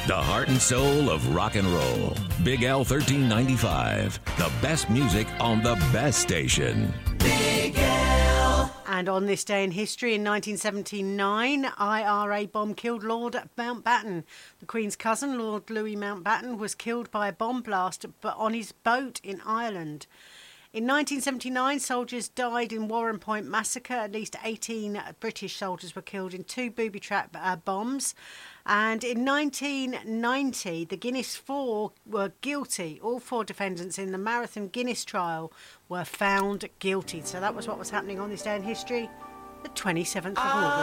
The heart and soul of rock and roll. Big L 1395. The best music on the best station. Big L. And on this day in history, in 1979, IRA bomb killed Lord Mountbatten. The Queen's cousin, Lord Louis Mountbatten, was killed by a bomb blast on his boat in Ireland. In 1979, soldiers died in Warren Point massacre. At least 18 British soldiers were killed in 2 booby trap bombs. And in 1990, the Guinness Four were guilty. All 4 defendants in the Marathon Guinness trial were found guilty. So that was what was happening on this day in history, the 27th of August.